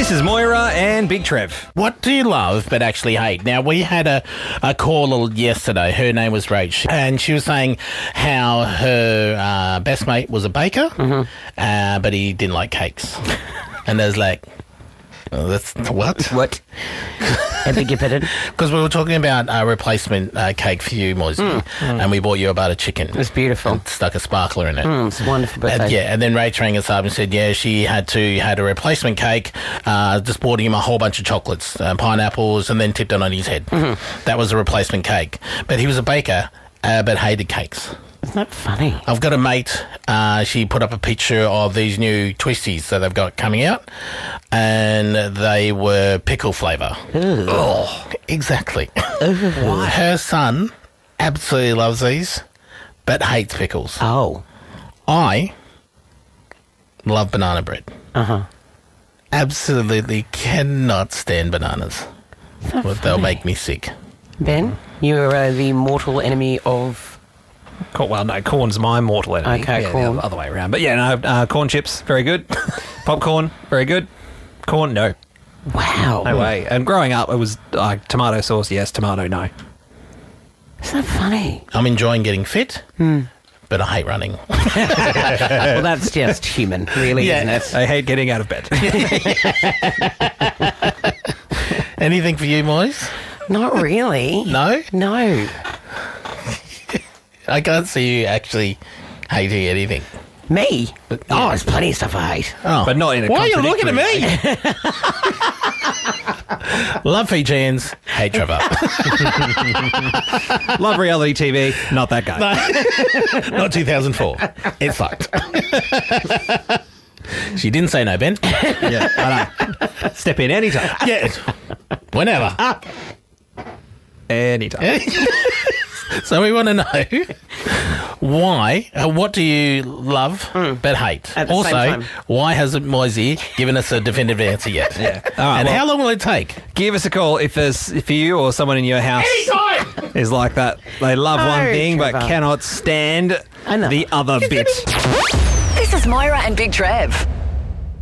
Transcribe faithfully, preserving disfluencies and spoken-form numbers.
This is Moira and Big Trev. What do you love but actually hate? Now, we had a, a caller yesterday. Her name was Rach, and she was saying how her uh, best mate was a baker, mm-hmm. uh, but he didn't like cakes. And there's like, oh, that's what? What? I beg your pardon? Because we were talking about a replacement uh, cake for you, Moisey, mm, mm. and we bought you a butter chicken. It's beautiful. And stuck a sparkler in it. Mm, it's a wonderful birthday. And, yeah, and then Rach rang us up and said, yeah, she had to had a replacement cake, uh, just bought him a whole bunch of chocolates, uh, pineapples, and then tipped it on his head. Mm-hmm. That was a replacement cake. But he was a baker, uh, but hated cakes. Isn't that funny? I've got a mate, uh, she put up a picture of these new twisties that they've got coming out, and they were pickle flavour. Oh, exactly. Why? Her son absolutely loves these, but hates pickles. Oh. I love banana bread. Uh-huh. Absolutely cannot stand bananas. Well, they'll make me sick. Ben, you're uh, the mortal enemy of... Corn, well, no, corn's my mortal enemy. Okay, yeah, corn. The other way around. But yeah, no, uh, corn chips, very good. Popcorn, very good. Corn, no. Wow. No way. And growing up, it was like tomato sauce, yes, tomato, no. Isn't that funny? I'm enjoying getting fit, mm. but I hate running. Well, that's just human, really, yeah. isn't it? I hate getting out of bed. Anything for you, Moise? Not really. No? No. I can't see you actually hating anything. Me? But, yeah. Oh, yeah. there's plenty of stuff I hate. Oh. But not in a Why are you looking at me? Love Fijians, hate Trevor. Love reality T V, not that guy. No. Not two thousand four. It sucked. She didn't say no, Ben. Yeah, I know. Step in anytime. Yeah. Whenever. Anytime. So we want to know why, uh, what do you love mm. but hate? At the also, same time. why hasn't Moisey given us a definitive answer yet? Yeah. All right, and well, how long will it take? Give us a call if there's if you or someone in your house Anytime! is like that. They love Oh, one thing Trevor. but cannot stand Another. the other bit. This is Moira and Big Trev.